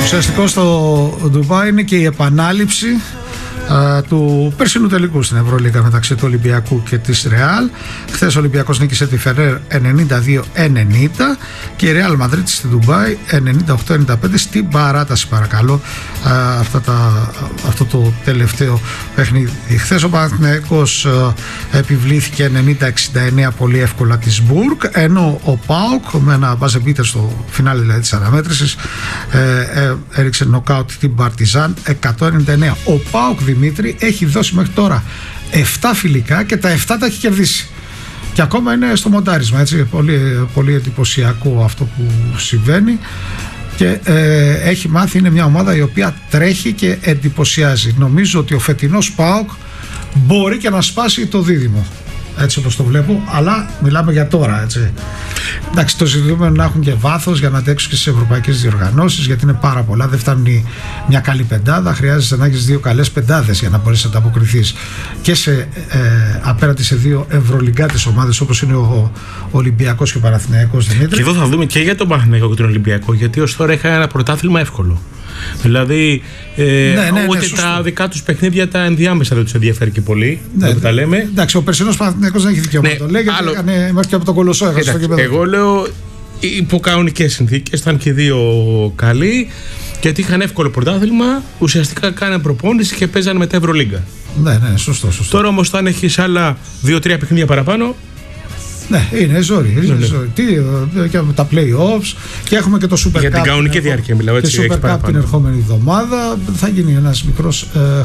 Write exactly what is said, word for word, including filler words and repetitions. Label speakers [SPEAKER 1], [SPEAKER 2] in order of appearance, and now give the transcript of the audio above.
[SPEAKER 1] Ουσιαστικό στο Ντουμπάι είναι και η επανάληψη Uh, του περσινού τελικού στην Ευρωλίγα μεταξύ του Ολυμπιακού και της Ρεάλ. Χθες ο Ολυμπιακός νίκησε τη Φερέρ ενενήντα δύο ενενήντα και η Ρεάλ Μαδρίτη στη Ντουμπάι ενενήντα οκτώ ενενήντα πέντε στην παράταση, παρακαλώ, uh, αυτά τα, αυτό το τελευταίο παιχνίδι. Χθες ο Παναθηναϊκός uh, επιβλήθηκε ενενήντα εξήντα εννέα πολύ εύκολα της Μπουργκ, ενώ ο ΠΑΟΚ με ένα μπάζεμπίτερ στο φινάλε δηλαδή της αναμέτρησης ε, ε, έριξε νοκάουτ την Παρτιζάν εκατόν ενενήντα εννέα. Ο ΠΑΟΚ, Δημήτρη, έχει δώσει μέχρι τώρα επτά φιλικά και τα επτά τα έχει κερδίσει. Και ακόμα είναι στο μοντάρισμα, έτσι. Πολύ, πολύ εντυπωσιακό αυτό που συμβαίνει. Και ε, έχει μάθει, είναι μια ομάδα η οποία τρέχει και εντυπωσιάζει. Νομίζω ότι ο φετινός ΠΑΟΚ μπορεί και να σπάσει το δίδυμο, έτσι όπως το βλέπω, αλλά μιλάμε για τώρα, έτσι. Εντάξει, το ζητούμενο να έχουν και βάθος για να αντέξουν και στις ευρωπαϊκές διοργανώσεις, γιατί είναι πάρα πολλά. Δεν φτάνει μια καλή πεντάδα, χρειάζεται να έχεις δύο καλές πεντάδες για να μπορείς να ανταποκριθείς και σε, ε, απέναντι σε δύο ευρωλιγκάτες ομάδες όπως είναι ο, ο Ολυμπιακός και ο Παναθηναϊκός, Δημήτρη.
[SPEAKER 2] Και εδώ θα δούμε και για τον Παναθηναϊκό και τον Ολυμπιακό, γιατί ως τώρα είχα ένα πρωτάθλημα εύκολο. Δηλαδή, ε, ναι, ναι, ούτε ναι, τα δικά τους παιχνίδια τα ενδιάμεσα δεν τους ενδιαφέρει και πολύ. Ναι, τα λέμε.
[SPEAKER 1] Εντάξει, ο περσινός Παναθηναϊκός δεν έχει δικαίωμα να ναι, το λέει, γιατί άλλο... έκανε μέχρι και από τον Κολοσσό.
[SPEAKER 2] Εγώ λέω υπό κανονικές συνθήκες, ήταν και δύο καλοί, γιατί είχαν εύκολο πρωτάθλημα, ουσιαστικά κάναν προπόνηση και παίζανε μετά Ευρωλίγκα.
[SPEAKER 1] Ναι, ναι, σωστό, σωστό.
[SPEAKER 2] Τώρα όμως, αν έχεις άλλα δύο τρία παιχνίδια παραπάνω.
[SPEAKER 1] Ναι, είναι ζόρι. Είναι ναι, ζόρι. Τι, και τα play-offs και έχουμε και το Super Cup.
[SPEAKER 2] Για την κανονική διάρκεια μιλάω, έτσι.
[SPEAKER 1] Και Super Cup την ερχόμενη εβδομάδα. Θα γίνει ένας μικρός ε,